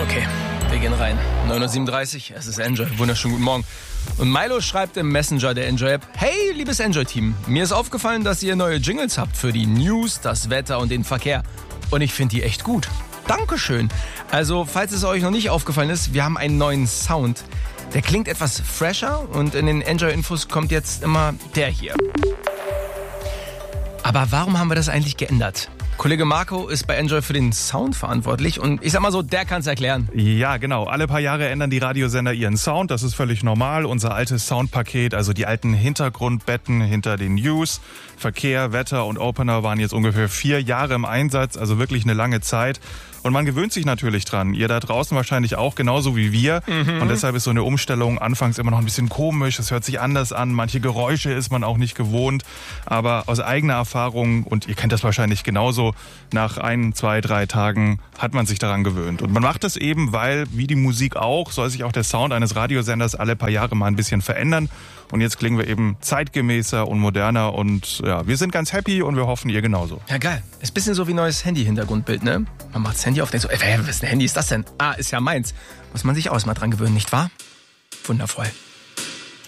Okay, wir gehen rein. 9:37 Uhr, es ist Enjoy. Wunderschönen guten Morgen. Und Milo schreibt im Messenger der Enjoy-App: Hey, liebes Enjoy-Team, mir ist aufgefallen, dass ihr neue Jingles habt für die News, das Wetter und den Verkehr. Und ich finde die echt gut. Dankeschön. Also, falls es euch noch nicht aufgefallen ist, wir haben einen neuen Sound. Der klingt etwas fresher und in den Enjoy-Infos kommt jetzt immer der hier. Aber warum haben wir das eigentlich geändert? Kollege Marco ist bei Enjoy für den Sound verantwortlich und ich sag mal so, der kann's erklären. Ja, genau. Alle paar Jahre ändern die Radiosender ihren Sound. Das ist völlig normal. Unser altes Soundpaket, also die alten Hintergrundbetten hinter den News, Verkehr, Wetter und Opener waren jetzt ungefähr 4 Jahre im Einsatz, also wirklich eine lange Zeit. Und man gewöhnt sich natürlich dran. Ihr da draußen wahrscheinlich auch, genauso wie wir. Und deshalb ist so eine Umstellung anfangs immer noch ein bisschen komisch. Es hört sich anders an. Manche Geräusche ist man auch nicht gewohnt. Aber aus eigener Erfahrung, und ihr kennt das wahrscheinlich genauso, nach 1, 2, 3 Tagen hat man sich daran gewöhnt. Und man macht das eben, weil, wie die Musik auch, soll sich auch der Sound eines Radiosenders alle paar Jahre mal ein bisschen verändern. Und jetzt klingen wir eben zeitgemäßer und moderner. Und ja, wir sind ganz happy und wir hoffen, ihr genauso. Ja, geil. Ist ein bisschen so wie neues Handy-Hintergrundbild, ne? Man macht das Handy auf, denkt so, was für ein Handy ist das denn? Ah, ist ja meins. Muss man sich auch erstmal dran gewöhnen, nicht wahr? Wundervoll.